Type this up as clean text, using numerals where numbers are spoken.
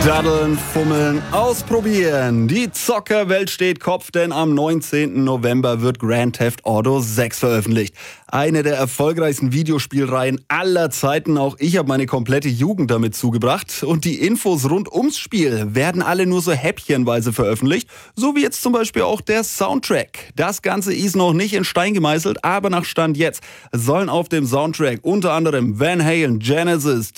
Daddeln, fummeln, ausprobieren. Die Zockerwelt steht Kopf, denn am 19. November wird Grand Theft Auto 6 veröffentlicht. Eine der erfolgreichsten Videospielreihen aller Zeiten. Auch ich habe meine komplette Jugend damit zugebracht. Und die Infos rund ums Spiel werden alle nur so häppchenweise veröffentlicht. So wie jetzt zum Beispiel auch der Soundtrack. Das Ganze ist noch nicht in Stein gemeißelt, aber nach Stand jetzt sollen auf dem Soundtrack unter anderem Van Halen, Genesis,